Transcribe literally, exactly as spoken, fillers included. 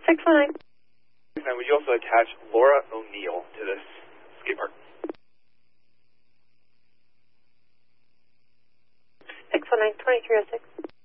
six one nine. And would you also attach Laura O'Neill to this skate park? six one nine, twenty-three oh six.